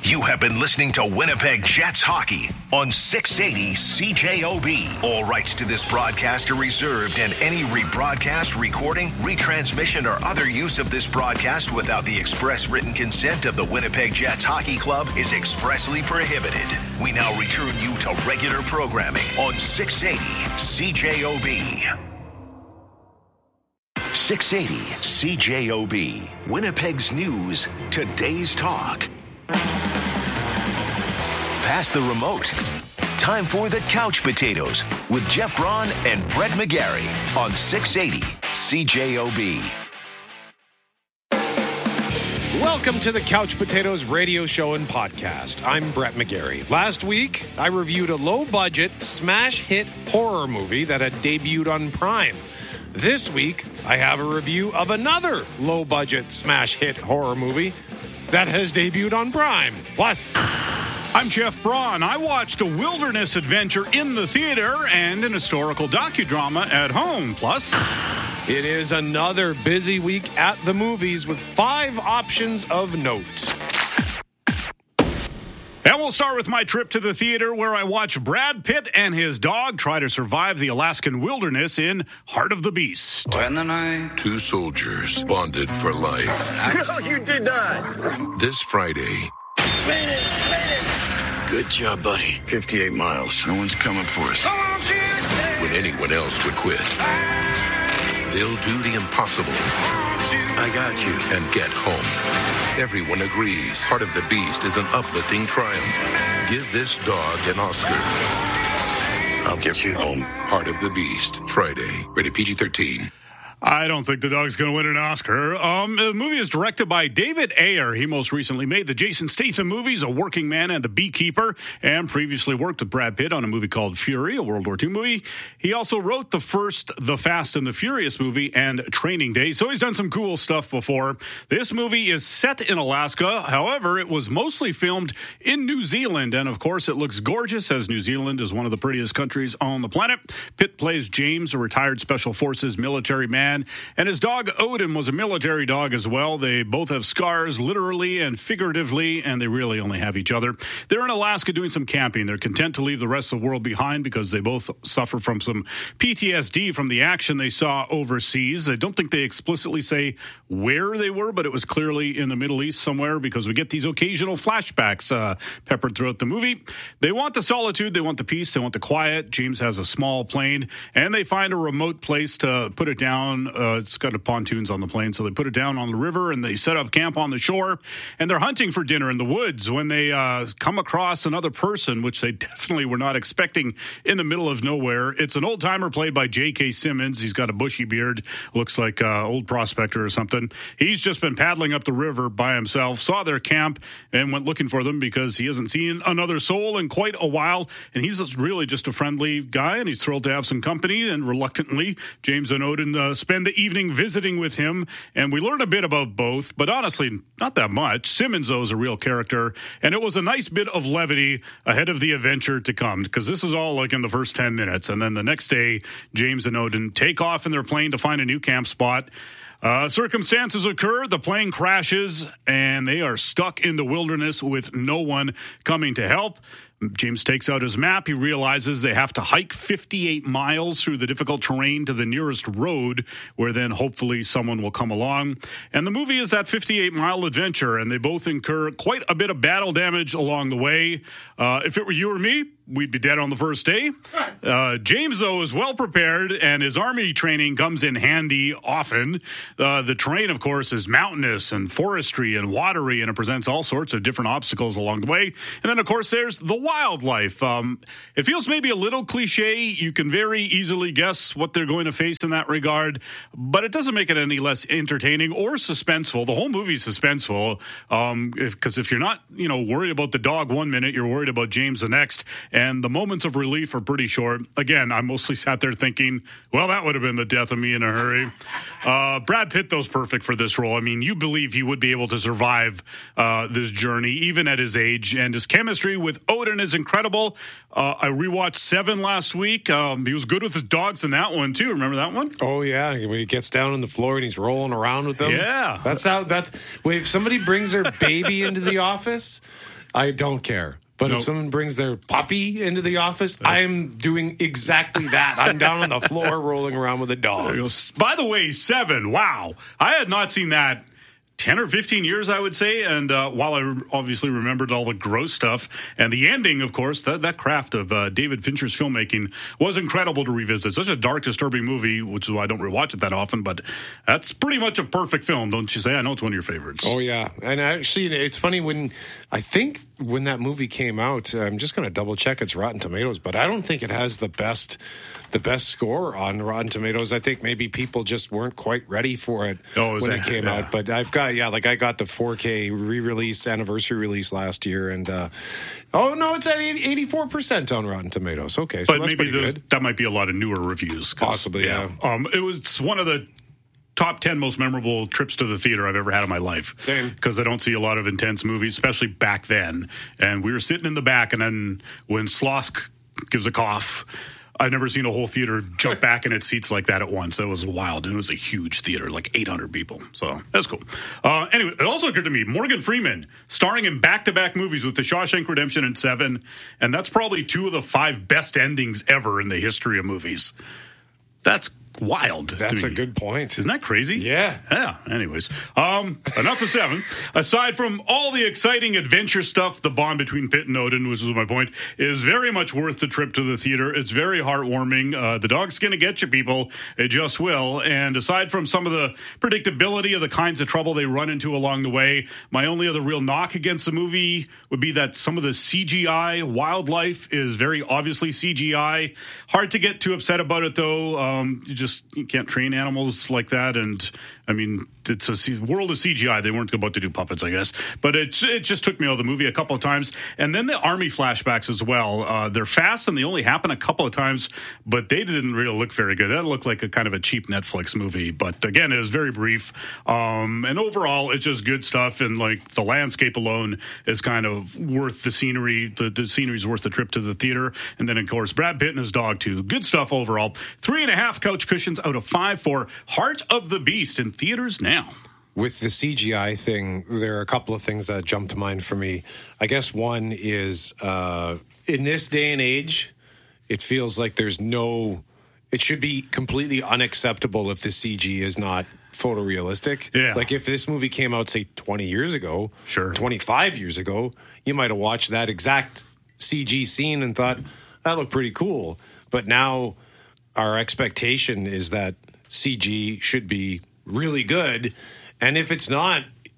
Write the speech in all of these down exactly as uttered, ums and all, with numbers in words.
You have been listening to Winnipeg Jets Hockey on six eighty C J O B. All rights to this broadcast are reserved, and any rebroadcast, recording, retransmission, or other use of this broadcast without the express written consent of the Winnipeg Jets Hockey Club is expressly prohibited. We now return you to regular programming on six eighty C J O B. six eighty C J O B. Winnipeg's news, today's talk. Pass the remote. Time for the Couch Potatoes with Jeff Braun and Brett McGarry on six eighty C J O B. Welcome to the Couch Potatoes radio show and podcast. I'm Brett McGarry. Last week, I reviewed a low-budget, smash-hit horror movie that had debuted on Prime. This week, I have a review of another low-budget, smash-hit horror movie that has debuted on Prime. Plus, I'm Jeff Braun. I watched a wilderness adventure in the theater and an historical docudrama at home. Plus, it is another busy week at the movies with five options of note. And we'll start with my trip to the theater where I watched Brad Pitt and his dog try to survive the Alaskan wilderness in Heart of the Beast. When the night... Two soldiers bonded for life. No, you did not. This Friday... Made it, made it. Good job, buddy. fifty-eight miles. No one's coming for us. When anyone else would quit, they'll do the impossible. I got you. And get home. Everyone agrees Heart of the Beast is an uplifting triumph. Give this dog an Oscar. I'll get you home. Heart of the Beast, Friday, rated P G thirteen. I don't think the dog's going to win an Oscar. Um, the movie is directed by David Ayer. He most recently made the Jason Statham movies, A Working Man and The Beekeeper, and previously worked with Brad Pitt on a movie called Fury, a World War Two movie. He also wrote the first The Fast and the Furious movie and Training Day, so he's done some cool stuff before. This movie is set in Alaska. However, it was mostly filmed in New Zealand, and of course it looks gorgeous, as New Zealand is one of the prettiest countries on the planet. Pitt plays James, a retired Special Forces military man, and his dog Odin was a military dog as well. They both have scars, literally and figuratively, and they really only have each other. They're in Alaska doing some camping. They're content to leave the rest of the world behind because they both suffer from some P T S D from the action they saw overseas. I don't think they explicitly say where they were, but it was clearly in the Middle East somewhere because we get these occasional flashbacks uh, peppered throughout the movie. They want the solitude, they want the peace, they want the quiet. James has a small plane, and they find a remote place to put it down. Uh, it's got a pontoons on the plane, so they put it down on the river, and they set up camp on the shore, and they're hunting for dinner in the woods when they uh, come across another person, which they definitely were not expecting, in the middle of nowhere. It's an old-timer played by J K. Simmons. He's got a bushy beard, looks like an uh, old prospector or something. He's just been paddling up the river by himself, saw their camp, and went looking for them because he hasn't seen another soul in quite a while, and he's really just a friendly guy, and he's thrilled to have some company, and reluctantly, James and Odin uh, spend the evening visiting with him, and we learn a bit about both, but honestly, not that much. Simmons, though, is a real character, and it was a nice bit of levity ahead of the adventure to come, because this is all like in the first ten minutes, and then the next day, James and Odin take off in their plane to find a new camp spot. Uh, circumstances occur, the plane crashes, and they are stuck in the wilderness with no one coming to help. James takes out his map. He realizes they have to hike fifty-eight miles through the difficult terrain to the nearest road, where then hopefully someone will come along. And the movie is that fifty-eight mile adventure, and they both incur quite a bit of battle damage along the way. Uh, if it were you or me, we'd be dead on the first day. Uh, James, though, is well prepared, and his army training comes in handy often. Uh, the terrain, of course, is mountainous and forestry and watery, and it presents all sorts of different obstacles along the way. And then, of course, there's the wildlife. Um, it feels maybe a little cliche. You can very easily guess what they're going to face in that regard, but it doesn't make it any less entertaining or suspenseful. The whole movie's suspenseful, um, because if, if you're not, you know, worried about the dog one minute, you're worried about James the next. And the moments of relief are pretty short. Again, I mostly sat there thinking, well, that would have been the death of me in a hurry. Uh, Brad Pitt, though, is perfect for this role. I mean, you believe he would be able to survive uh, this journey, even at his age. And his chemistry with Odin is incredible. Uh, I rewatched Seven last week. Um, he was good with his dogs in that one, too. Remember that one? Oh, yeah. When he gets down on the floor and he's rolling around with them. Yeah. That's how, that's, wait, if somebody brings their baby into the office, I don't care. But Nope. if someone brings their puppy into the office, I'm doing exactly that. I'm down on the floor rolling around with a dog. By the way, Seven, wow. I had not seen that ten or fifteen years, I would say. And uh, while I obviously remembered all the gross stuff and the ending, of course, that, that craft of uh, David Fincher's filmmaking was incredible to revisit. Such a dark, disturbing movie, which is why I don't rewatch it that often. But that's pretty much a perfect film, don't you say? I know it's one of your favorites. Oh, yeah. And actually, it's funny when I think when that movie came out, I'm just going to double check its Rotten Tomatoes, but I don't think it has the best the best score on Rotten Tomatoes. I think maybe people just weren't quite ready for it oh, when that, it came yeah. out. But I've got, yeah, like I got the four K re-release, anniversary release last year. And, uh, oh, no, it's at eighty-four percent on Rotten Tomatoes. Okay, so but that's maybe pretty those, good. that might be a lot of newer reviews. Possibly, yeah. Um, it was one of the top ten most memorable trips to the theater I've ever had in my life. Same. Because I don't see a lot of intense movies, especially back then. And we were sitting in the back, and then when Sloth gives a cough, I've never seen a whole theater jump back in its seats like that at once. It was wild. And it was a huge theater, like eight hundred people. So that's cool. Uh, anyway, it also occurred to me, Morgan Freeman starring in back-to-back movies with The Shawshank Redemption and Seven. And that's probably two of the five best endings ever in the history of movies. That's wild. That's a good point. Isn't that crazy? Yeah. Yeah. Anyways, um, enough of Seven. Aside from all the exciting adventure stuff, the bond between Pitt and Odin, which was my point, is very much worth the trip to the theater. It's very heartwarming. Uh, the dog's going to get you, people. It just will. And aside from some of the predictability of the kinds of trouble they run into along the way, my only other real knock against the movie would be that some of the C G I wildlife is very obviously C G I. Hard to get too upset about it, though. Um, you just you can't train animals like that. And I mean, it's a C- world of C G I. They weren't about to do puppets, I guess. But it, it just took me out of the movie a couple of times. And then the army flashbacks as well. Uh, they're fast and they only happen a couple of times, but they didn't really look very good. That looked like a kind of a cheap Netflix movie. But again, it was very brief. Um, and overall, it's just good stuff. And like the landscape alone is kind of worth the scenery. The, the scenery's worth the trip to the theater. And then, of course, Brad Pitt and his dog, too. Good stuff overall. Three and a half couch cushions out of five for Heart of the Beast in theaters now. With the C G I thing, there are a couple of things that jump to mind for me. I guess one is uh, in this day and age, it feels like there's no. It should be completely unacceptable if the C G is not photorealistic. Yeah. Like if this movie came out, say, twenty years ago, Sure. twenty-five years ago, you might have watched that exact C G scene and thought, that looked pretty cool. But now our expectation is that C G should be really good. And if it's not,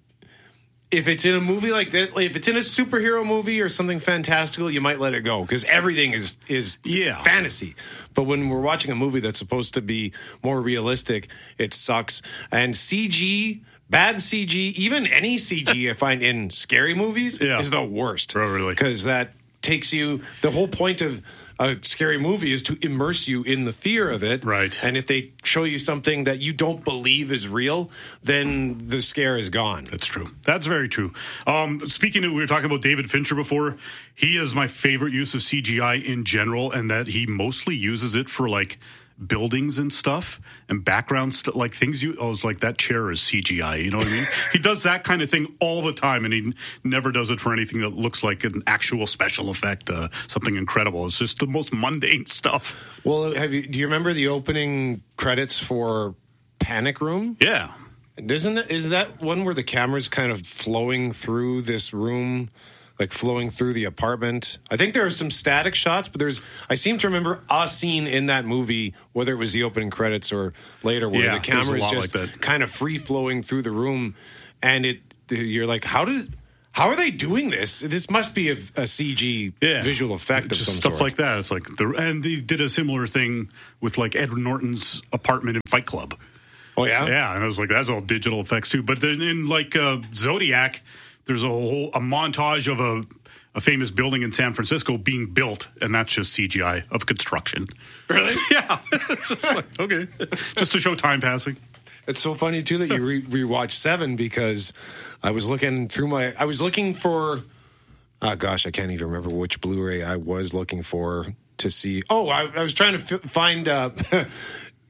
if it's in a movie like this, like if it's in a superhero movie or something fantastical, you might let it go because everything is is Yeah. fantasy. But when we're watching a movie that's supposed to be more realistic, it sucks. And C G, bad C G, even any C G I find in scary movies Yeah. is the worst. Oh, really? Because that takes you, the whole point of a scary movie is to immerse you in the fear of it. Right. And if they show you something that you don't believe is real, then the scare is gone. That's true. That's very true. Um, speaking of, we were talking about David Fincher before. He is my favorite use of C G I in general, and that he mostly uses it for like buildings and stuff and background stuff, like things you, I was like, that chair is C G I, you know what I mean? He does that kind of thing all the time, and he n- never does it for anything that looks like an actual special effect, uh, something incredible. It's just the most mundane stuff. Well, have you? Do you remember the opening credits for Panic Room? Yeah. Isn't it, is that one where the camera's kind of flowing through this room, like flowing through the apartment? I think there are some static shots, but there's, I seem to remember a scene in that movie, whether it was the opening credits or later, where Yeah, the there's a camera is lot just like that. kind of free flowing through the room, and it, you're like, how did, how are they doing this? This must be a, a C G Yeah. visual effect of Just some stuff sort. like that. It's like the, and he did a similar thing with like Edward Norton's apartment in Fight Club. Oh yeah, Yeah, and I was like, that's all digital effects too. But then in like uh, Zodiac, there's a whole a montage of a, a famous building in San Francisco being built, and that's just C G I of construction. Really? Yeah, it's just like okay, just to show time passing. It's so funny too that you re- rewatched Seven, because I was looking through my, I was looking for, oh gosh, I can't even remember which Blu-ray I was looking for to see. Oh, I, I was trying to f- find. Uh,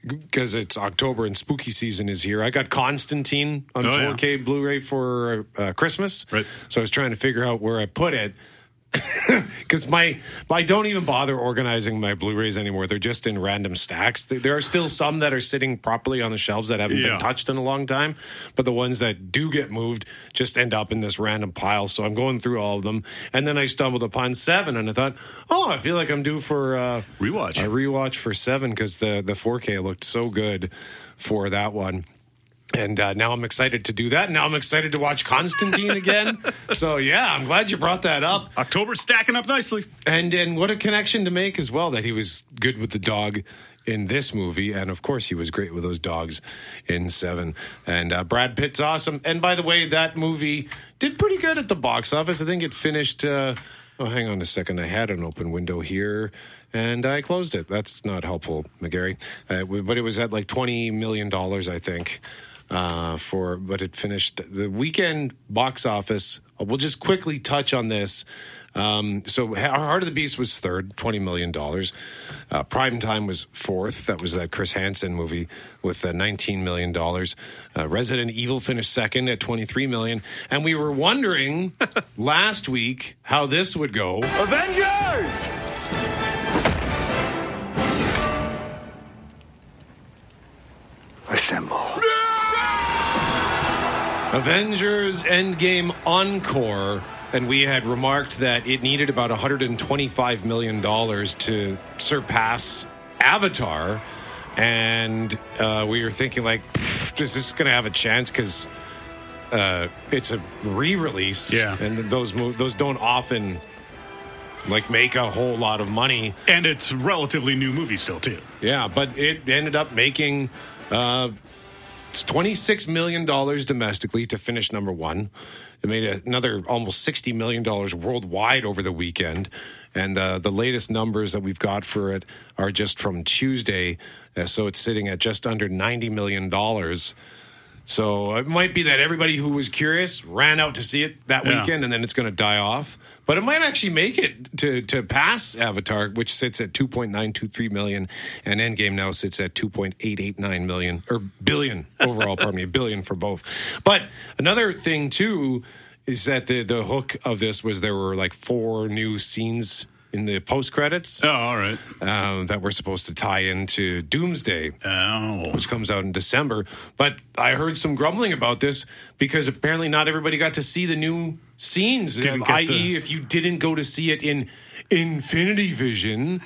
because it's October and spooky season is here. I got Constantine on Oh, four K yeah. Blu-ray for uh, Christmas. Right. So I was trying to figure out where I put it. Because my, I don't even bother organizing my Blu-rays anymore. They're just in random stacks. There there are still some that are sitting properly on the shelves that haven't Yeah. been touched in a long time. But the ones that do get moved just end up in this random pile. So I'm going through all of them. And then I stumbled upon Seven, and I thought, oh, I feel like I'm due for uh, Rewatch. a rewatch for Seven because the, the four K looked so good for that one. And uh, now I'm excited to do that. Now I'm excited to watch Constantine again. So, yeah, I'm glad you brought that up. October's stacking up nicely. And and what a connection to make as well, that he was good with the dog in this movie. And, of course, he was great with those dogs in Seven. And uh, Brad Pitt's awesome. And, by the way, that movie did pretty good at the box office. I think it finished... Uh, oh, hang on a second. I had an open window here. And I closed it. That's not helpful, McGarry. Uh, but it was at like twenty million dollars, I think. Uh, for but it finished the weekend box office. We'll just quickly touch on this. Um, so Heart of the Beast was third, twenty million dollars. Uh, Prime Time was fourth. That was that Chris Hansen movie with uh, nineteen million dollars. Uh, Resident Evil finished second at twenty-three million dollars. And we were wondering last week how this would go. Avengers! Assemble. Avengers Endgame Encore, and we had remarked that it needed about one hundred twenty-five million dollars to surpass Avatar, and uh, we were thinking, like, is this going to have a chance? Because uh, it's a re-release, Yeah. and those mo- those don't often like make a whole lot of money. And it's a relatively new movie still, too. Yeah, but it ended up making uh, it's twenty-six million dollars domestically to finish number one. It made another almost sixty million dollars worldwide over the weekend. And uh, the latest numbers that we've got for it are just from Tuesday. Uh, so it's sitting at just under ninety million dollars. So it might be that everybody who was curious ran out to see it that Yeah. weekend, and then it's going to die off. But it might actually make it to, to pass Avatar, which sits at two point nine two three million, and Endgame now sits at two point eight eight nine million, or billion overall, pardon me, a billion for both. But another thing, too, is that the, the hook of this was there were like four new scenes in the post-credits Oh, all right. um, that were supposed to tie into Doomsday, Oh. which comes out in December. But I heard some grumbling about this because apparently not everybody got to see the new scenes, Didn't get that is, the- if you didn't go to see it in Infinity Vision,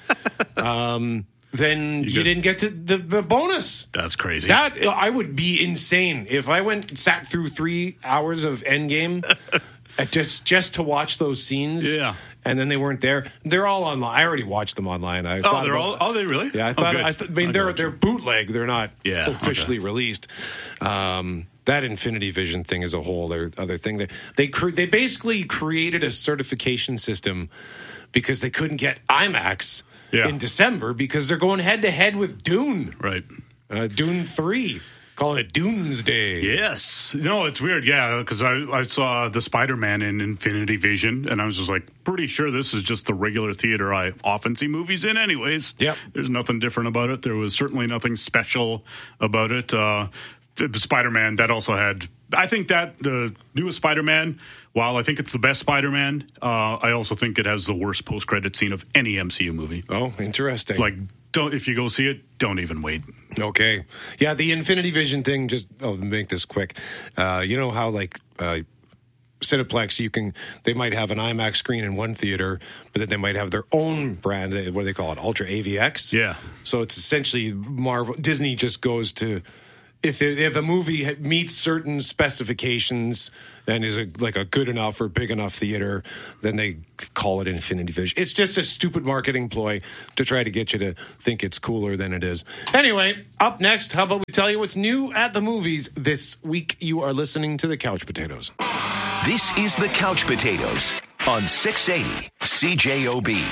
um, then you, get- didn't get to the, the bonus. That's crazy. That I would be insane if I went sat through three hours of Endgame uh, just just to watch those scenes. Yeah. And then they weren't there. They're all online. I already watched them online. I oh, thought they're about- all. Oh, they really? Yeah, I Oh, thought. good. I, th- I mean, I'll they're watch they're them. bootleg. They're not Yeah, officially released. Um, that Infinity Vision thing is a whole other, other thing. They they cre- they basically created a certification system because they couldn't get IMAX Yeah. in December because they're going head to head with Dune, Right. uh, Dune three, calling it Dune's Day. Yes. No, it's weird. Yeah, because I, I saw the Spider-Man in Infinity Vision, and I was just like, pretty sure this is just the regular theater I often see movies in anyways. Yep. There's nothing different about it. There was certainly nothing special about it. Uh, Spider-Man, that also had... I think that the newest Spider-Man, while I think it's the best Spider-Man, uh, I also think it has the worst post-credit scene of any M C U movie. Oh, interesting. Like, don't if you go see it, don't even wait. Okay. Yeah, the Infinity Vision thing, just I'll make this quick. Uh, you know how, like, uh, Cineplex, you can, they might have an IMAX screen in one theater, but then they might have their own brand, uh, what do they call it, Ultra A V X? Yeah. So it's essentially Marvel, Disney just goes to, if they, if a movie meets certain specifications and is a, like a good enough or big enough theater, then they call it Infinity Vision. It's just a stupid marketing ploy to try to get you to think it's cooler than it is. Anyway, up next, how about we tell you what's new at the movies this week? You are listening to the Couch Potatoes. This is the Couch Potatoes on six eighty C J O B.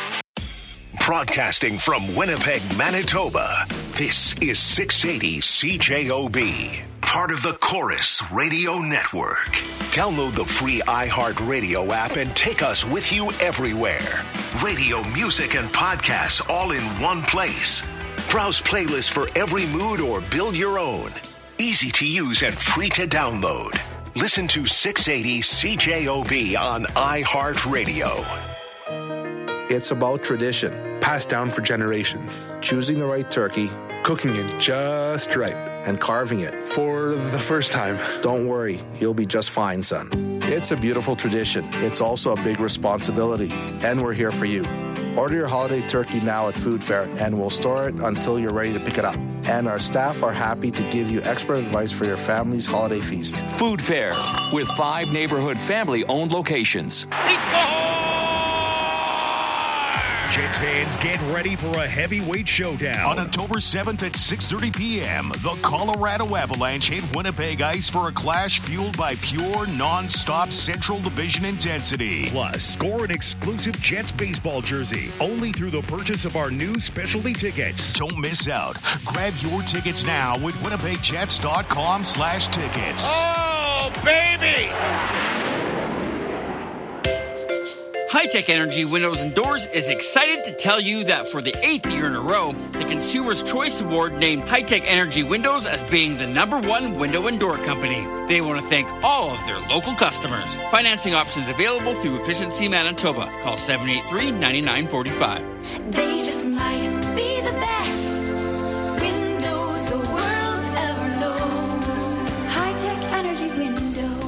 Broadcasting from Winnipeg, Manitoba, this is six eighty C J O B, part of the Chorus Radio Network. Download the free iHeartRadio app and take us with you everywhere. Radio, music, and podcasts all in one place. Browse playlists for every mood or build your own. Easy to use and free to download. Listen to six eighty C J O B on iHeartRadio. It's about tradition, passed down for generations. choosing the right turkey, Cooking it just right. and carving it. For the first time. Don't worry, you'll be just fine, son. It's a beautiful tradition. It's also a big responsibility, and we're here for you. Order your holiday turkey now at Food Fair, and we'll store it until you're ready to pick it up. And our staff are happy to give you expert advice for your family's holiday feast. Food Fair, with five neighborhood family-owned locations. Jets fans, get ready for a heavyweight showdown. On October seventh at six thirty p.m., the Colorado Avalanche hit Winnipeg ice for a clash fueled by pure, non-stop Central Division intensity. Plus, score an exclusive Jets baseball jersey only through the purchase of our new specialty tickets. Don't miss out. Grab your tickets now at winnipegjets.com slash tickets. Oh, baby! High-Tech Energy Windows and Doors is excited to tell you that for the eighth year in a row, the Consumer's Choice Award named High-Tech Energy Windows as being the number one window and door company. They want to thank all of their local customers. Financing options available through Efficiency Manitoba. Call seven eight three, nine nine four five. They just might be the best windows the world's ever known. High-Tech Energy Windows.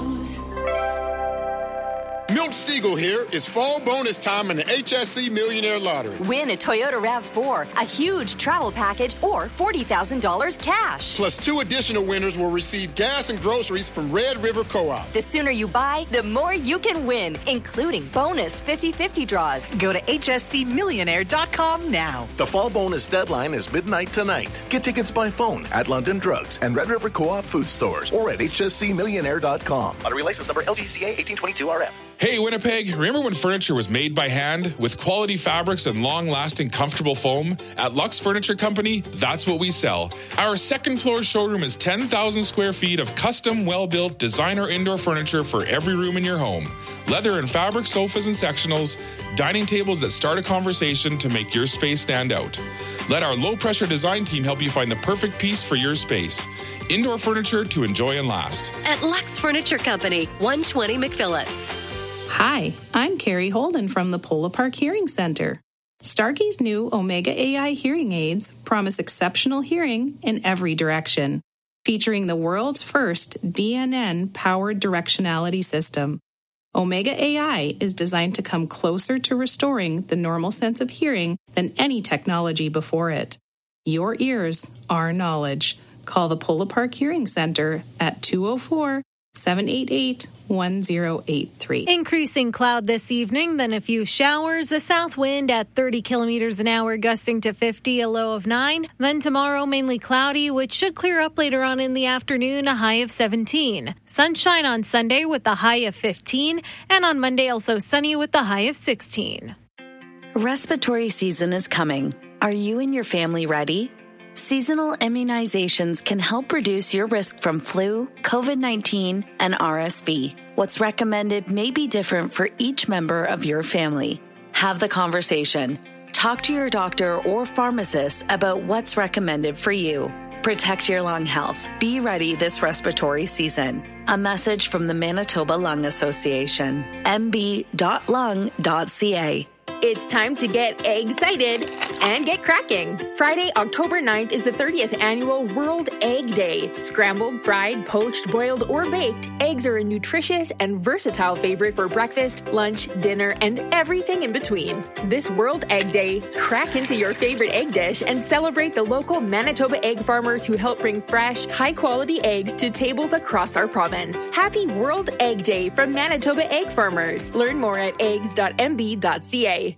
Milt Stiegel here. It's fall bonus time in the H S C Millionaire Lottery. Win a Toyota RAV four, a huge travel package, or forty thousand dollars cash. Plus, two additional winners will receive gas and groceries from Red River Co-op. The sooner you buy, the more you can win, including bonus fifty-fifty draws. Go to H S C millionaire dot com now. The fall bonus deadline is midnight tonight. Get tickets by phone at London Drugs and Red River Co-op food stores or at H S C millionaire dot com. Lottery license number L G C A eighteen twenty-two R F. Hey, Winnipeg, remember when furniture was made by hand with quality fabrics and long-lasting comfortable foam? At Lux Furniture Company, that's what we sell. Our second floor showroom is ten thousand square feet of custom, well-built designer indoor furniture for every room in your home. Leather and fabric sofas and sectionals, dining tables that start a conversation to make your space stand out. Let our low-pressure design team help you find the perfect piece for your space. Indoor furniture to enjoy and last. At Lux Furniture Company, one twenty McPhillips. Hi, I'm Carrie Holden from the Polo Park Hearing Center. Starkey's new Omega A I hearing aids promise exceptional hearing in every direction, featuring the world's first D N N-powered directionality system. Omega A I is designed to come closer to restoring the normal sense of hearing than any technology before it. Your ears, our knowledge. Call the Polo Park Hearing Center at two oh four, seven eight eight, one oh eight three. Increasing cloud this evening, then a few showers, a south wind at thirty kilometers an hour, gusting to fifty, a low of nine. Then tomorrow, mainly cloudy, which should clear up later on in the afternoon, a high of seventeen. Sunshine on Sunday with the high of fifteen, and on Monday also sunny with the high of sixteen. Respiratory season is coming. Are you and your family ready? Seasonal immunizations can help reduce your risk from flu, COVID nineteen, and R S V. What's recommended may be different for each member of your family. Have the conversation. Talk to your doctor or pharmacist about what's recommended for you. Protect your lung health. Be ready this respiratory season. A message from the Manitoba Lung Association. m b dot lung dot c a. It's time to get excited and get cracking. Friday, October ninth is the thirtieth annual World Egg Day. Scrambled, fried, poached, boiled, or baked, eggs are a nutritious and versatile favorite for breakfast, lunch, dinner, and everything in between. This World Egg Day, crack into your favorite egg dish and celebrate the local Manitoba egg farmers who help bring fresh, high-quality eggs to tables across our province. Happy World Egg Day from Manitoba Egg Farmers. Learn more at eggs dot m b dot c a.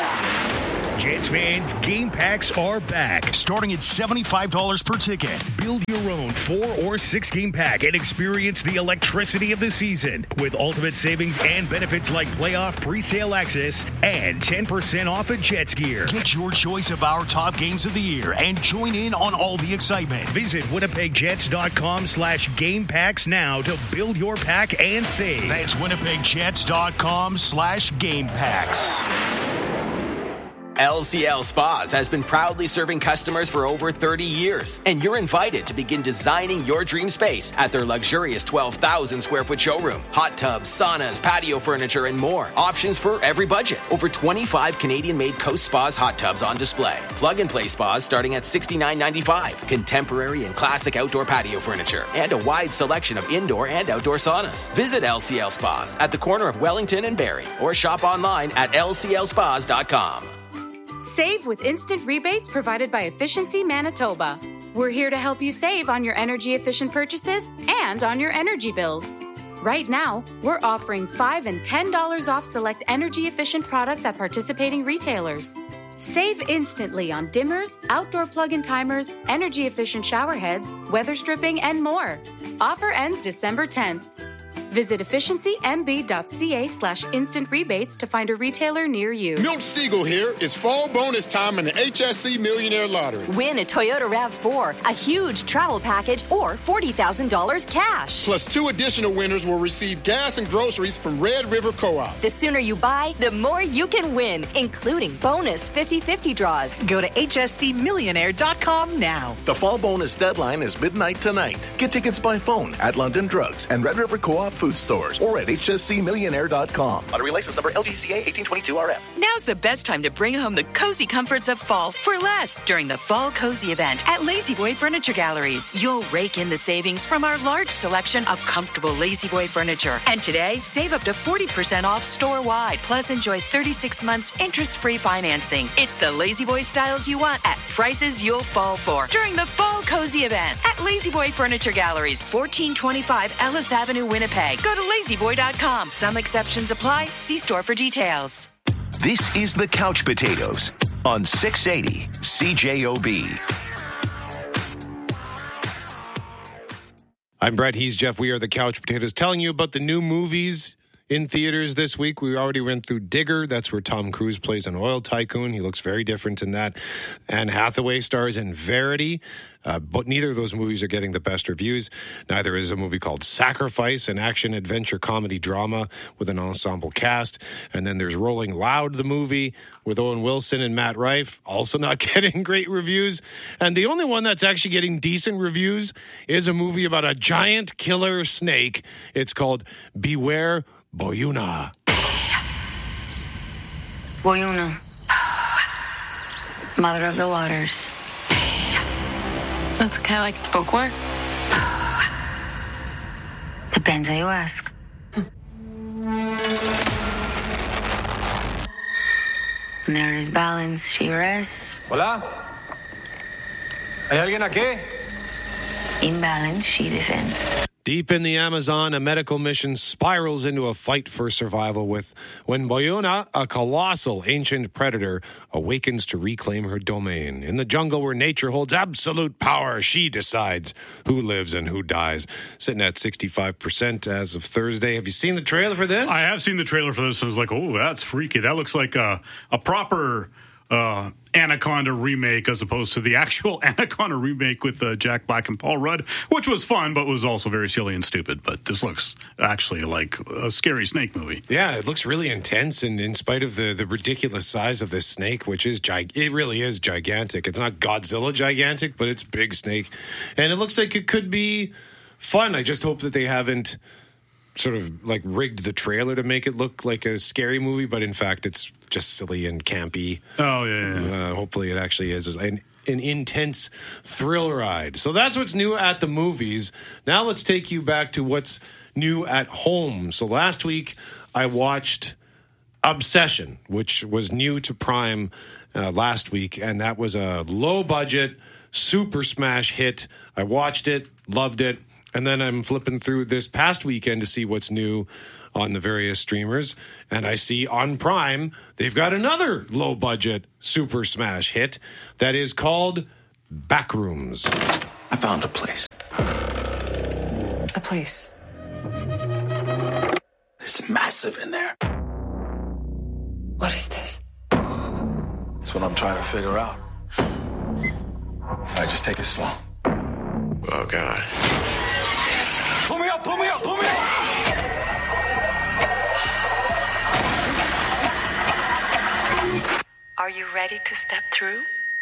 Jets fans, game packs are back, starting at seventy-five dollars per ticket. Build your own four or six game pack and experience the electricity of the season with ultimate savings and benefits like playoff pre-sale access and ten percent off of Jets gear. Get your choice of our top games of the year and join in on all the excitement. Visit winnipegjets.com slash game packs now to build your pack and save. That's winnipegjets.com slash game packs. L C L Spas has been proudly serving customers for over thirty years, and you're invited to begin designing your dream space at their luxurious twelve thousand square foot showroom. Hot tubs, saunas, patio furniture, and more. Options for every budget. Over twenty-five Canadian-made Coast Spas hot tubs on display. Plug-and-play spas starting at sixty-nine ninety-five. Contemporary and classic outdoor patio furniture, and a wide selection of indoor and outdoor saunas. Visit L C L Spas at the corner of Wellington and Barrie, or shop online at L C L spas dot com. Save with instant rebates provided by Efficiency Manitoba. We're here to help you save on your energy-efficient purchases and on your energy bills. Right now, we're offering five dollars and ten dollars off select energy-efficient products at participating retailers. Save instantly on dimmers, outdoor plug-in timers, energy-efficient shower heads, weather stripping, and more. Offer ends December tenth. Visit efficiency-m b.ca slash instant rebates to find a retailer near you. Milt Stegall here. It's fall bonus time in the H S C Millionaire Lottery. Win a Toyota RAV four, a huge travel package, or forty thousand dollars cash. Plus, two additional winners will receive gas and groceries from Red River Co-op. The sooner you buy, the more you can win, including bonus fifty-fifty draws. Go to H S C millionaire dot com now. The fall bonus deadline is midnight tonight. Get tickets by phone at London Drugs and Red River Co-op food stores or at H S C millionaire dot com. Lottery license number L G C A eighteen twenty-two R F. Now's the best time to bring home the cozy comforts of fall for less during the Fall Cozy event at Lazy Boy Furniture Galleries. You'll rake in the savings from our large selection of comfortable Lazy Boy furniture. And today, save up to forty percent off store-wide. Plus, enjoy thirty-six months interest-free financing. It's the Lazy Boy styles you want at prices you'll fall for during the Fall Cozy event at Lazy Boy Furniture Galleries, fourteen twenty-five Ellis Avenue, Winnipeg. Go to lazy boy dot com. Some exceptions apply. See store for details. This is the Couch Potatoes on six eighty C J O B. I'm Brett. He's Jeff. We are the Couch Potatoes, telling you about the new movies in theaters this week. We already went through Digger. That's where Tom Cruise plays an oil tycoon. He looks very different in that. Anne Hathaway stars in Verity. Uh, but neither of those movies are getting the best reviews. Neither is a movie called Sacrifice, an action-adventure comedy drama with an ensemble cast. And then there's Rolling Loud, the movie with Owen Wilson and Matt Rife, also not getting great reviews. And the only one that's actually getting decent reviews is a movie about a giant killer snake. It's called Beware Boyuna. Boyuna, mother of the waters. That's kind of like folklore. Depends how you ask. When there is balance, she rests. Hola. ¿Hay alguien aquí? Imbalance, she defends. Deep in the Amazon, a medical mission spirals into a fight for survival with when Boyuna, a colossal ancient predator, awakens to reclaim her domain. In the jungle where nature holds absolute power, she decides who lives and who dies. Sitting at sixty-five percent as of Thursday. Have you seen the trailer for this? I have seen the trailer for this. I was like, oh, that's freaky. That looks like a, a proper uh, Anaconda remake as opposed to the actual Anaconda remake with uh, Jack Black and Paul Rudd, which was fun, but was also very silly and stupid. But this looks actually like a scary snake movie. Yeah, it looks really intense, and in spite of the, the ridiculous size of this snake, which is gig- it really is gigantic. It's not Godzilla gigantic, but it's big snake. And it looks like it could be fun. I just hope that they haven't sort of like rigged the trailer to make it look like a scary movie, but in fact it's just silly and campy. Oh, yeah, yeah, yeah. Uh, hopefully it actually is an, an intense thrill ride. So that's what's new at the movies. Now let's take you back to what's new at home. So last week I watched Obsession, which was new to Prime uh, last week, and that was a low-budget, super smash hit. I watched it, loved it. And then I'm flipping through this past weekend to see what's new on the various streamers. And I see on Prime, they've got another low-budget super smash hit that is called Backrooms. I found a place. A place. It's massive in there. What is this? That's what I'm trying to figure out. All right, just take it slow. Oh, God. Pull me up, pull me up, pull me up! Are you ready to step through?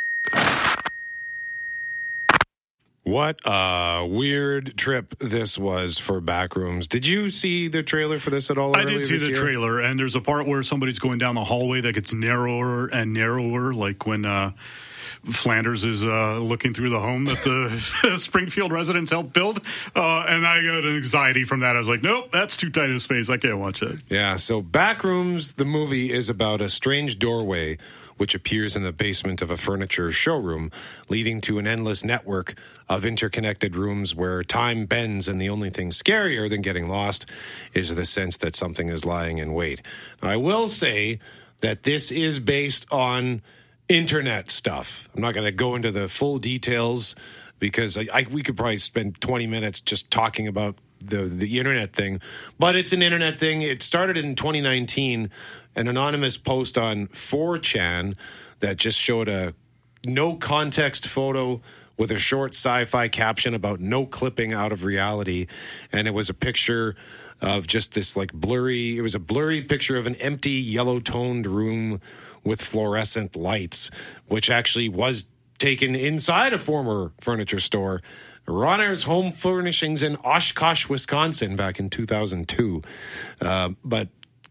What a weird trip this was for Backrooms. Did you see the trailer for this at all? I did see the year? trailer, and there's a part where somebody's going down the hallway that gets narrower and narrower, like when uh, Flanders is uh, looking through the home that the Springfield residents helped build. Uh, and I got an anxiety from that. I was like, nope, that's too tight of space. I can't watch it. Yeah, so Backrooms, the movie, is about a strange doorway which appears in the basement of a furniture showroom, leading to an endless network of interconnected rooms where time bends, and the only thing scarier than getting lost is the sense that something is lying in wait. Now, I will say that this is based on internet stuff. I'm not going to go into the full details because I, I, we could probably spend twenty minutes just talking about the the internet thing, but it's an internet thing. It started in twenty nineteen, an anonymous post on four chan that just showed a no context photo with a short sci-fi caption about no clipping out of reality, and it was a picture of just this like blurry, it was a blurry picture of an empty yellow-toned room with fluorescent lights, which actually was taken inside a former furniture store, Ronner's Home Furnishings in Oshkosh, Wisconsin, back in two thousand two. Uh, but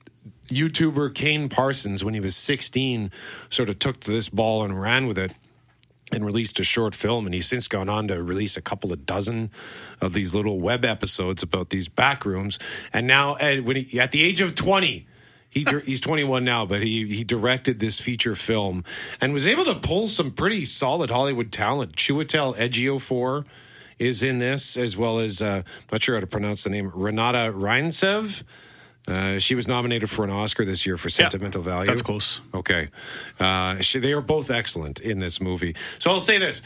YouTuber Kane Parsons, when he was sixteen, sort of took this ball and ran with it and released a short film, and he's since gone on to release a couple of dozen of these little web episodes about these back rooms. And now, at, when he, at the age of twenty, he he's twenty-one now, but he he directed this feature film and was able to pull some pretty solid Hollywood talent. Chiwetel Ejiofor is in this, as well as, uh, I'm not sure how to pronounce the name, Renata Reinsev. Uh, she was nominated for an Oscar this year for Sentimental yeah, Value. That's close. Okay. Uh, she, they are both excellent in this movie. So I'll say this.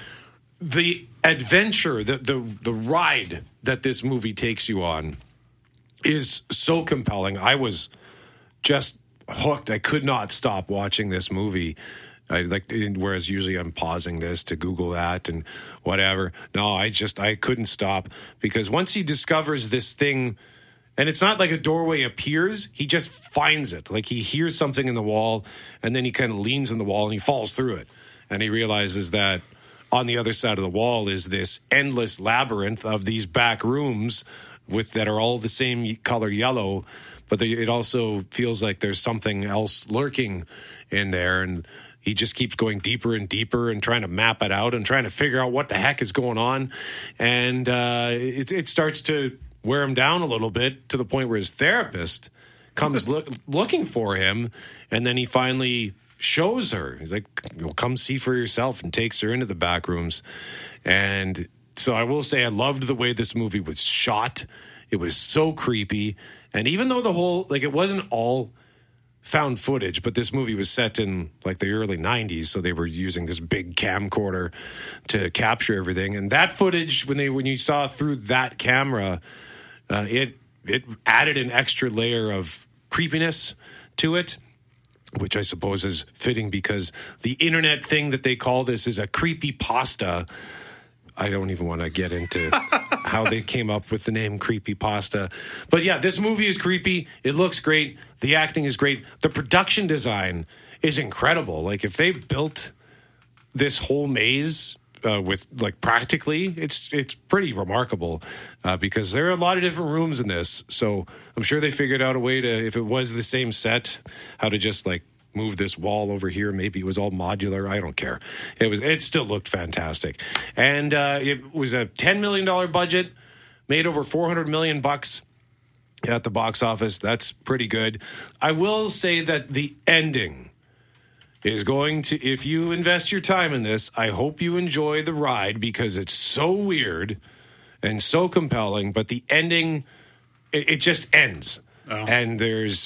The adventure, the, the, the ride that this movie takes you on is so compelling. I was just hooked. I could not stop watching this movie. I like, whereas usually I'm pausing this to Google that and whatever. No, I just, I couldn't stop because once he discovers this thing, and it's not like a doorway appears, he just finds it. Like he hears something in the wall and then he kind of leans in the wall and he falls through it. And he realizes that on the other side of the wall is this endless labyrinth of these back rooms with that are all the same color yellow, but they, it also feels like there's something else lurking in there. And he just keeps going deeper and deeper and trying to map it out and trying to figure out what the heck is going on. And uh, it, it starts to wear him down a little bit to the point where his therapist comes look, looking for him. And then he finally shows her. He's like, well, come see for yourself, and takes her into the back rooms. And so I will say I loved the way this movie was shot. It was so creepy. And even though the whole, like, it wasn't all found footage, but this movie was set in like the early nineties, so they were using this big camcorder to capture everything. And that footage, when they when you saw through that camera, uh, it it added an extra layer of creepiness to it, which I suppose is fitting because the internet thing that they call this is a creepypasta. I don't even want to get into how they came up with the name Creepypasta. But yeah, this movie is creepy. It looks great. The acting is great. The production design is incredible. Like if they built this whole maze uh, with like practically, it's it's pretty remarkable uh, because there are a lot of different rooms in this. So I'm sure they figured out a way to, if it was the same set, how to just like move this wall over here. Maybe it was all modular. I don't care. It was. It still looked fantastic, and uh, it was a ten million dollar budget, made over four hundred million bucks at the box office. That's pretty good. I will say that the ending is going to. If you invest your time in this, I hope you enjoy the ride because it's so weird and so compelling. But the ending, it, it just ends, oh. and there's.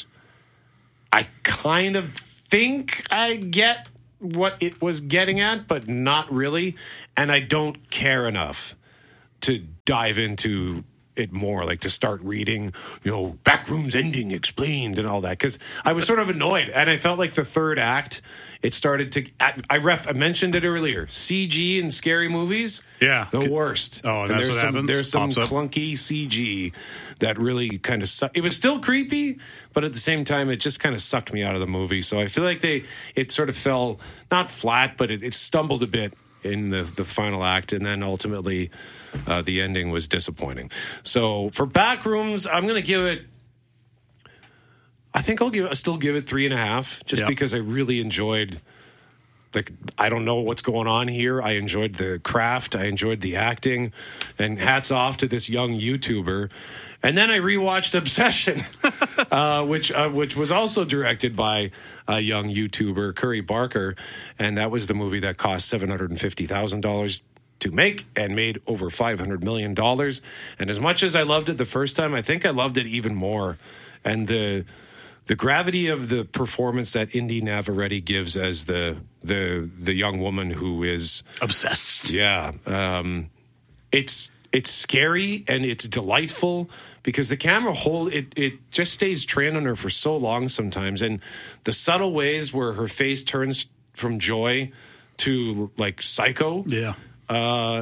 I kind of think I get what it was getting at, but not really. And I don't care enough to dive into it more, like to start reading, you know, Backrooms ending explained and all that, because I was sort of annoyed, and I felt like the third act, it started to. I ref. I mentioned it earlier. C G in scary movies, yeah, the worst. Oh, and, and that's there's what some, happens. There's some Pops up. clunky C G that really kind of sucked. It was still creepy, but at the same time, it just kind of sucked me out of the movie. So I feel like they, it sort of fell not flat, but it, it stumbled a bit in the the final act, and then ultimately uh, the ending was disappointing. So for Backrooms, I'm going to give it. I think I'll give. I'll still give it three and a half, just Yep. because I really enjoyed. Like, I don't know what's going on here. I enjoyed the craft. I enjoyed the acting, and hats off to this young YouTuber. And then I rewatched Obsession, uh, which uh, which was also directed by a young YouTuber, Curry Barker, and that was the movie that cost seven hundred fifty thousand dollars to make and made over five hundred million dollars. And as much as I loved it the first time, I think I loved it even more. And the the gravity of the performance that Indy Navarrete gives as the the the young woman who is obsessed. Yeah, um, it's it's scary and it's delightful because the camera hold it it just stays trained on her for so long sometimes, and the subtle ways where her face turns from joy to like psycho. Yeah. Uh,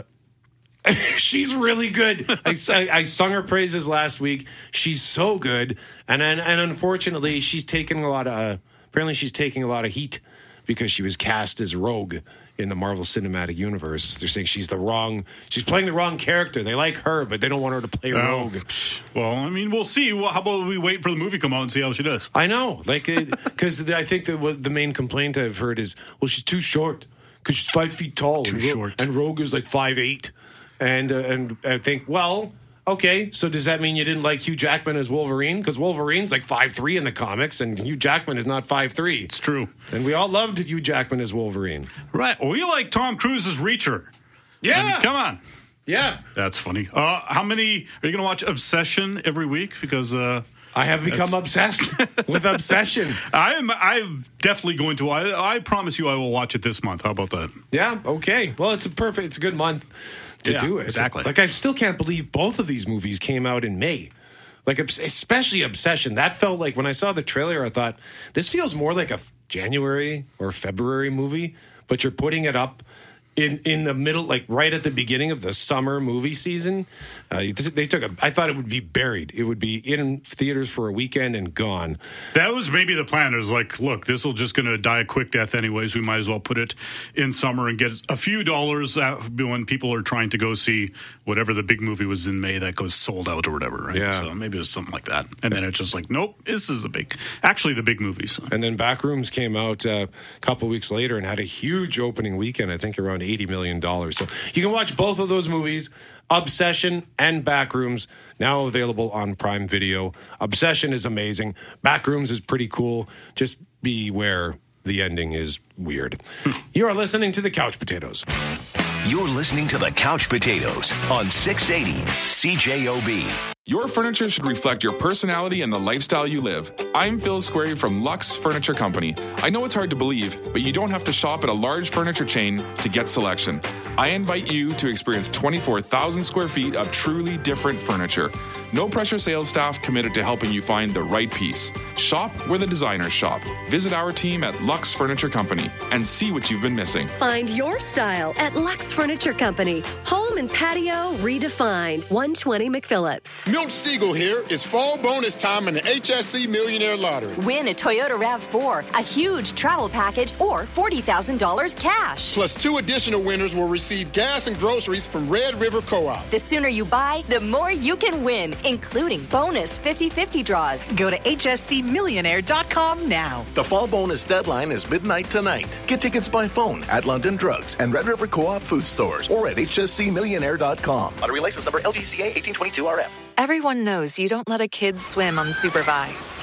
she's really good. I, I, I sung her praises last week. She's so good, and and, and unfortunately, she's taking a lot of. Uh, apparently, she's taking a lot of heat because she was cast as Rogue in the Marvel Cinematic Universe. They're saying she's the wrong. She's playing the wrong character. They like her, but they don't want her to play Oh, Rogue. Well, I mean, we'll see. Well, how about we wait for the movie to come out and see how she does? I know, like, because I think that what the main complaint I've heard is, well, she's too short because she's five feet tall. Too and Ro- short. and Rogue is like five eight. And uh, and I think, well, okay, so does that mean you didn't like Hugh Jackman as Wolverine? Because Wolverine's like five three in the comics, and Hugh Jackman is not five three. It's true. And we all loved Hugh Jackman as Wolverine. Right. Well, we like Tom Cruise's Reacher. Yeah. I mean, come on. Yeah. That's funny. Uh, how many are you going to watch Obsession every week? Because uh, I have become obsessed with Obsession. I'm I'm definitely going to. I, I promise you I will watch it this month. How about that? Yeah, okay. Well, it's a perfect, it's a good month to Yeah, do it. exactly. Like, I still can't believe both of these movies came out in May. Like, especially Obsession. That felt like, when I saw the trailer, I thought, this feels more like a January or February movie, but you're putting it up in, in the middle, like right at the beginning of the summer movie season. Uh, they took a, I thought it would be buried. It would be in theaters for a weekend and gone. That was maybe the plan. It was like, look, this will just going to die a quick death anyways. We might as well put it in summer and get a few dollars out when people are trying to go see whatever the big movie was in May that goes sold out or whatever, right? Yeah. So maybe it was something like that. And then it's just like, nope, this is a big, actually the big movie. So. And then Backrooms came out uh, a couple weeks later and had a huge opening weekend, I think around eighty million dollars. So you can watch both of those movies, Obsession and Backrooms, now available on Prime Video. Obsession is amazing. Backrooms is pretty cool. Just beware, the ending is weird. You are listening to The Couch Potatoes. You're listening to The Couch Potatoes on six eighty C J O B. Your furniture should reflect your personality and the lifestyle you live. I'm Phil Squarey from Lux Furniture Company. I know it's hard to believe, but you don't have to shop at a large furniture chain to get selection. I invite you to experience twenty-four thousand square feet of truly different furniture. No pressure sales staff committed to helping you find the right piece. Shop where the designers shop. Visit our team at Lux Furniture Company and see what you've been missing. Find your style at Lux Furniture Company. Home and patio redefined. one twenty McPhillips. Milt Stegall here. It's fall bonus time in the H S C Millionaire Lottery. Win a Toyota RAV four, a huge travel package, or forty thousand dollars cash. Plus, two additional winners will receive gas and groceries from Red River Co-op. The sooner you buy, the more you can win, including bonus fifty-fifty draws. Go to H S C millionaire dot com now. The fall bonus deadline is midnight tonight. Get tickets by phone at London Drugs and Red River Co-op food stores or at H S C millionaire dot com. Lottery license number L G C A eighteen twenty-two R F. Everyone knows you don't let a kid swim unsupervised.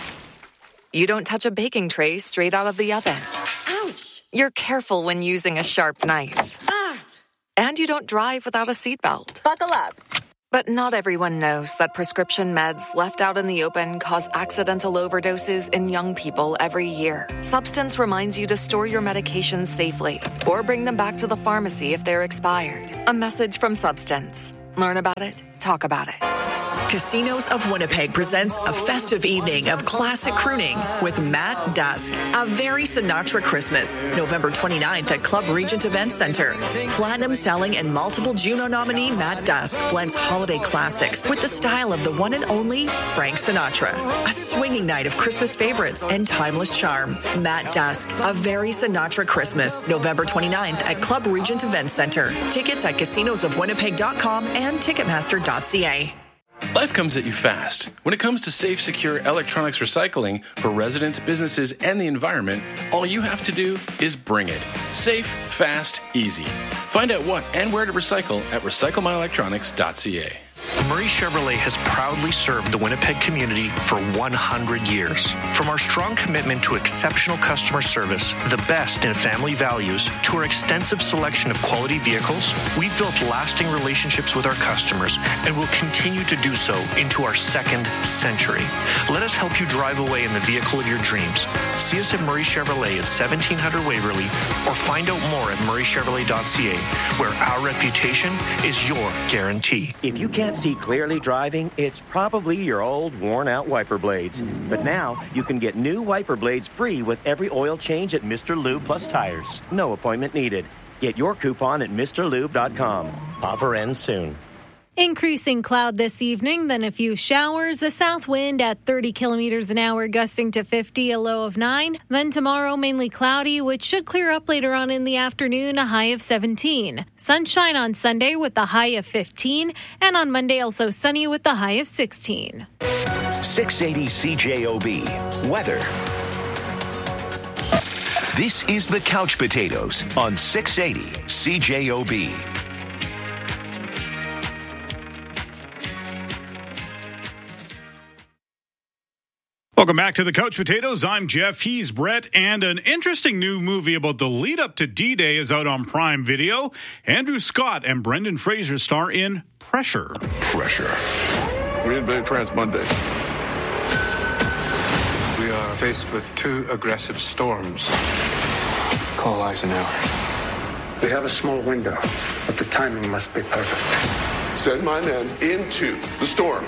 You don't touch a baking tray straight out of the oven. Ouch! You're careful when using a sharp knife. Ah! And you don't drive without a seatbelt. Buckle up. But not everyone knows that prescription meds left out in the open cause accidental overdoses in young people every year. Substance reminds you to store your medications safely or bring them back to the pharmacy if they're expired. A message from Substance. Learn about it, talk about it. Casinos of Winnipeg presents a festive evening of classic crooning with Matt Dusk. A very Sinatra Christmas, November twenty-ninth at Club Regent Event Center. Platinum selling and multiple Juno nominee Matt Dusk blends holiday classics with the style of the one and only Frank Sinatra. A swinging night of Christmas favorites and timeless charm. Matt Dusk, A Very Sinatra Christmas, November twenty-ninth at Club Regent Event Center. Tickets at casinos of winnipeg dot com and ticketmaster dot c a. Life comes at you fast. When it comes to safe, secure electronics recycling for residents, businesses, and the environment, all you have to do is bring it. Safe, fast, easy. Find out what and where to recycle at recycle my electronics dot c a. Murray Chevrolet has proudly served the Winnipeg community for one hundred years. From our strong commitment to exceptional customer service, the best in family values, to our extensive selection of quality vehicles, we've built lasting relationships with our customers and will continue to do so into our second century. Let us help you drive away in the vehicle of your dreams. See us at Murray Chevrolet at seventeen hundred Waverly or find out more at murray chevrolet dot c a, where our reputation is your guarantee. If you can't see clearly driving, it's probably your old worn-out wiper blades. But now you can get new wiper blades free with every oil change at Mister Lube Plus Tires. No appointment needed. Get your coupon at mr lube dot com. Offer ends soon. Increasing cloud this evening, then a few showers, a south wind at thirty kilometers an hour, gusting to fifty, a low of nine. Then tomorrow, mainly cloudy, which should clear up later on in the afternoon, a high of seventeen. Sunshine on Sunday with the high of fifteen, and on Monday also sunny with the high of sixteen. six eighty C J O B. Weather. This is the Couch Potatoes on six eighty C J O B. Welcome back to the Couch Potatoes. I'm Jeff. He's Brett. And an interesting new movie about the lead up to D-Day is out on Prime Video. Andrew Scott and Brendan Fraser star in Pressure. Pressure. We invade France Monday. We are faced with two aggressive storms. Call Eisenhower. We have a small window, but the timing must be perfect. Send my men into the storm.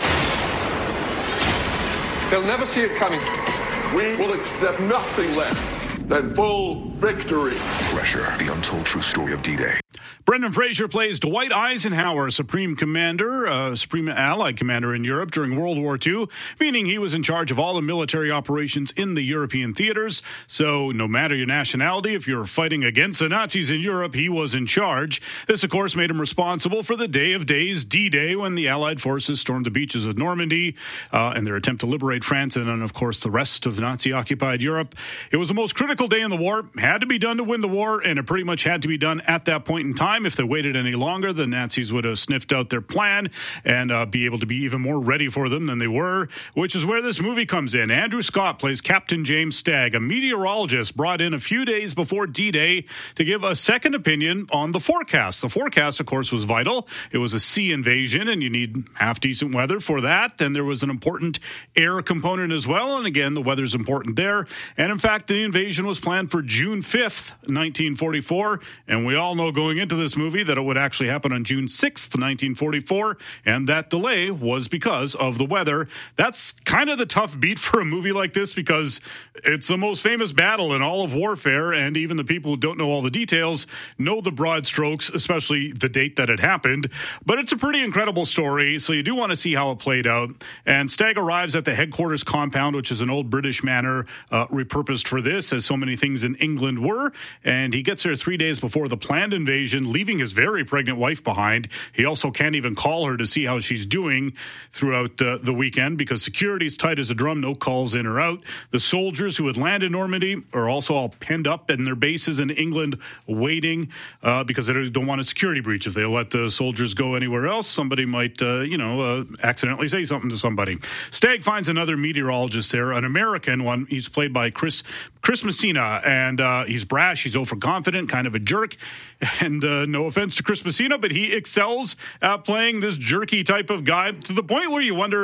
They'll never see it coming. We will accept nothing less than full victory. Pressure, the untold true story of D-Day. Brendan Fraser plays Dwight Eisenhower, Supreme Commander, uh, Supreme Allied Commander in Europe during World War Two, meaning he was in charge of all the military operations in the European theaters. So no matter your nationality, if you're fighting against the Nazis in Europe, he was in charge. This, of course, made him responsible for the Day of Days, D-Day, when the Allied forces stormed the beaches of Normandy uh, in their attempt to liberate France and then, of course, the rest of Nazi-occupied Europe. It was the most critical day in the war, had to be done to win the war, and it pretty much had to be done at that point in time. If they waited any longer, the Nazis would have sniffed out their plan and uh, be able to be even more ready for them than they were, which is where this movie comes in. Andrew Scott plays Captain James Stagg, a meteorologist brought in a few days before D-Day to give a second opinion on the forecast. The forecast, of course, was vital. It was a sea invasion, and you need half-decent weather for that. And there was an important air component as well. And again, the weather's important there. And in fact, the invasion was planned for June fifth, nineteen forty-four. And we all know going into this movie that it would actually happen on June sixth, nineteen forty-four, and that delay was because of the weather. That's kind of the tough beat for a movie like this because it's the most famous battle in all of warfare, and even the people who don't know all the details know the broad strokes, especially the date that it happened. But it's a pretty incredible story, so you do want to see how it played out. And Stagg arrives at the headquarters compound, which is an old British manor uh, repurposed for this, as so many things in England were, and he gets there three days before the planned invasion, leaving his very pregnant wife behind. He also can't even call her to see how she's doing throughout uh, the weekend because security's tight as a drum, no calls in or out. The soldiers who had landed in Normandy are also all penned up in their bases in England waiting uh, because they don't want a security breach. If they let the soldiers go anywhere else, somebody might, uh, you know, uh, accidentally say something to somebody. Stagg finds another meteorologist there, an American one. He's played by Chris Chris Messina, and uh, he's brash, he's overconfident, kind of a jerk. And uh, no offense to Chris Messina, but he excels at playing this jerky type of guy to the point where you wonder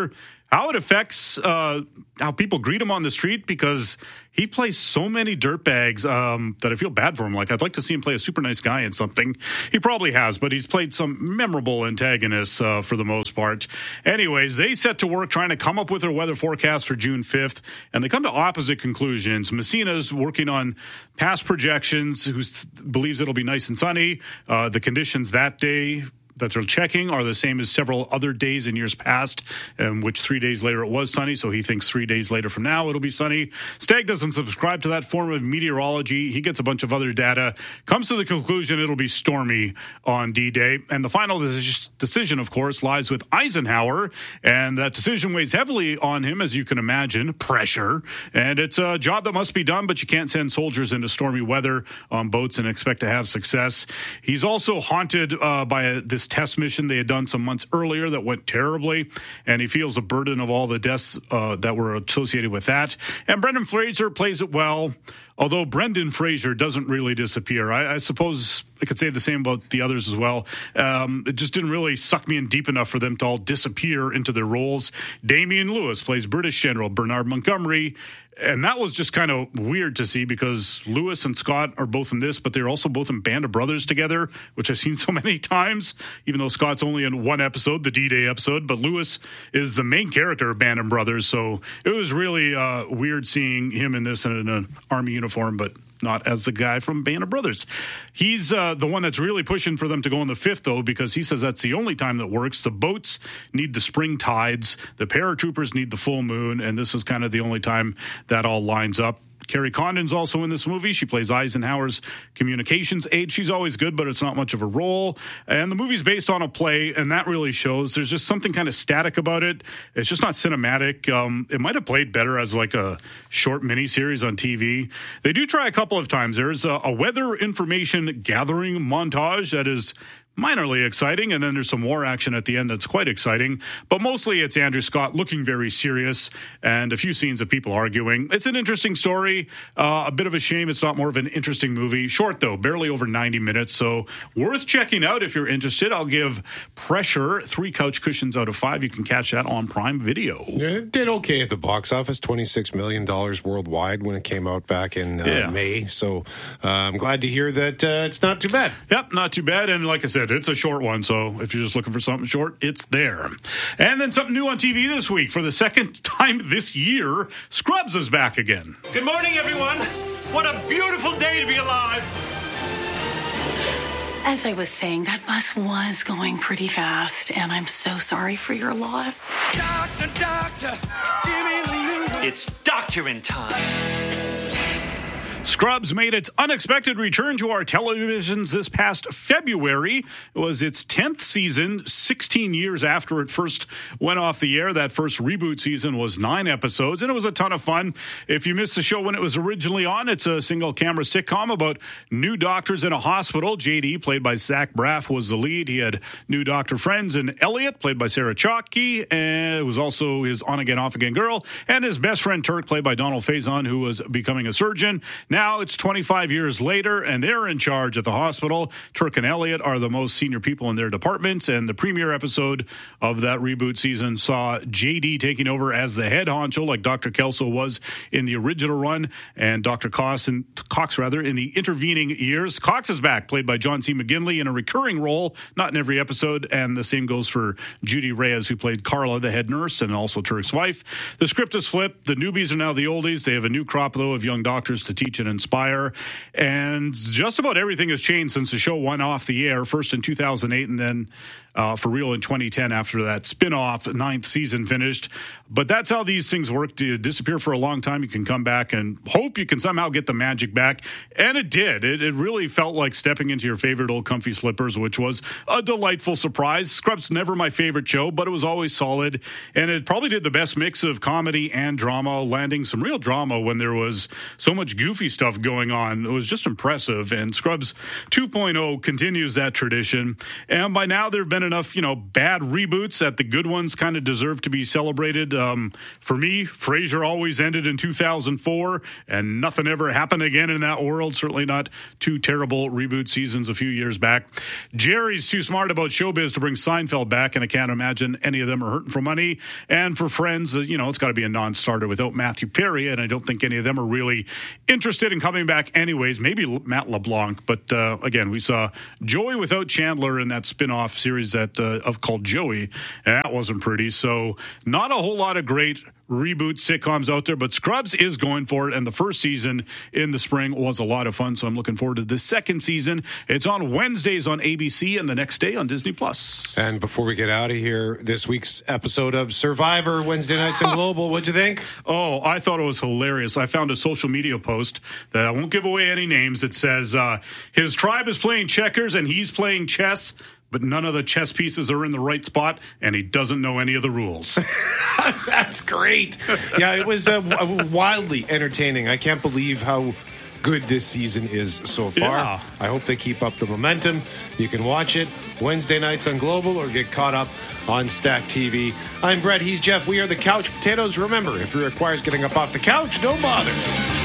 how it affects uh, how people greet him on the street, because he plays so many dirtbags um, that I feel bad for him. Like, I'd like to see him play a super nice guy in something. He probably has, but he's played some memorable antagonists uh, for the most part. Anyways, they set to work trying to come up with their weather forecast for June fifth, and they come to opposite conclusions. Messina's working on past projections, who believes it'll be nice and sunny. Uh, the conditions that day that they're checking are the same as several other days in years past, in which three days later it was sunny, so he thinks three days later from now it'll be sunny. Stagg doesn't subscribe to that form of meteorology. He gets a bunch of other data, comes to the conclusion it'll be stormy on D-Day, and the final decision, of course, lies with Eisenhower, and that decision weighs heavily on him, as you can imagine. Pressure, and it's a job that must be done, but you can't send soldiers into stormy weather on boats and expect to have success. He's also haunted uh, by a, this test mission they had done some months earlier that went terribly, and he feels the burden of all the deaths uh, that were associated with that. And Brendan Fraser plays it well, although Brendan Fraser doesn't really disappear. I, I suppose I could say the same about the others as well. Um, it just didn't really suck me in deep enough for them to all disappear into their roles. Damian Lewis plays British General Bernard Montgomery, and that was just kind of weird to see, because Lewis and Scott are both in this, but they're also both in Band of Brothers together, which I've seen so many times, even though Scott's only in one episode, the D-Day episode, but Lewis is the main character of Band of Brothers, so it was really uh, weird seeing him in this in an army uniform, but not as the guy from Band of Brothers. He's uh, the one that's really pushing for them to go on the fifth, though, because he says that's the only time that works. The boats need the spring tides, the paratroopers need the full moon, and this is kind of the only time that all lines up. Carrie Condon's also in this movie. She plays Eisenhower's communications aide. She's always good, but it's not much of a role. And the movie's based on a play, and that really shows. There's just something kind of static about it. It's just not cinematic. Um, it might have played better as like a short miniseries on T V. They do try a couple of times. There's a, a weather information gathering montage that is minorly exciting, and then there's some war action at the end that's quite exciting, but mostly it's Andrew Scott looking very serious and a few scenes of people arguing. It's an interesting story, uh, a bit of a shame it's not more of an interesting movie. Short, though, barely over ninety minutes, so worth checking out if you're interested. I'll give Pressure three couch cushions out of five. You can catch that on Prime Video. Yeah, it did okay at the box office, twenty-six million dollars worldwide when it came out back in uh, yeah. May, so uh, I'm glad to hear that uh, it's not too bad. Yep, not too bad, and like I said, it's a short one, so if you're just looking for something short, it's there. And then something new on T V this week. For the second time this year, Scrubs is back again. Good morning, everyone. What a beautiful day to be alive. As I was saying, that bus was going pretty fast, and I'm so sorry for your loss. Doctor, doctor, give me the news. It's doctoring time. Scrubs made its unexpected return to our televisions this past February. It was its tenth season, sixteen years after it first went off the air. That first reboot season was nine episodes, and it was a ton of fun. If you missed the show when it was originally on, it's a single-camera sitcom about new doctors in a hospital. J D, played by Zach Braff, was the lead. He had new doctor friends, and Elliot, played by Sarah Chalke, and it was also his on-again, off-again girl, and his best friend Turk, played by Donald Faison, who was becoming a surgeon. Now it's twenty-five years later, and they're in charge at the hospital. Turk and Elliot are the most senior people in their departments, and the premiere episode of that reboot season saw J D taking over as the head honcho, like Doctor Kelso was in the original run, and Doctor Cox, and, Cox rather, in the intervening years. Cox is back, played by John C. McGinley, in a recurring role, not in every episode, and the same goes for Judy Reyes, who played Carla, the head nurse, and also Turk's wife. The script is flipped. The newbies are now the oldies. They have a new crop, though, of young doctors to teach and inspire, and just about everything has changed since the show went off the air, first in two thousand eight and then uh, for real in twenty ten after that spin-off ninth season finished. But that's how these things work. You disappear for a long time, you can come back and hope you can somehow get the magic back, and it did. It, it really felt like stepping into your favorite old comfy slippers, which was a delightful surprise. Scrubs never my favorite show, but it was always solid, and it probably did the best mix of comedy and drama, landing some real drama when there was so much goofy stuff going on. It was just impressive, and Scrubs two point oh continues that tradition, and by now there have been enough, you know, bad reboots that the good ones kind of deserve to be celebrated. Um, for me, Frasier always ended in two thousand four, and nothing ever happened again in that world. Certainly not two terrible reboot seasons a few years back. Jerry's too smart about showbiz to bring Seinfeld back, and I can't imagine any of them are hurting for money. And for Friends, you know, it's got to be a non-starter without Matthew Perry, and I don't think any of them are really interested in coming back anyways. Maybe Matt LeBlanc, but uh, again, we saw Joey without Chandler in that spin-off series that uh, of called Joey, and that wasn't pretty. So not a whole lot of great reboot sitcoms out there, but Scrubs is going for it, and the first season in the spring was a lot of fun, so I'm looking forward to the second season. It's on Wednesdays on A B C and the next day on Disney Plus. And before we get out of here, this week's episode of Survivor, Wednesday nights in Global, what'd you think? Oh, I thought it was hilarious. I found a social media post that I won't give away any names. It says, uh, his tribe is playing checkers and he's playing chess, but none of the chess pieces are in the right spot, and he doesn't know any of the rules. That's great. Yeah, it was uh, wildly entertaining. I can't believe how good this season is so far. Yeah. I hope they keep up the momentum. You can watch it Wednesday nights on Global or get caught up on Stack T V. I'm Brett. He's Jeff. We are the Couch Potatoes. Remember, if it requires getting up off the couch, don't bother.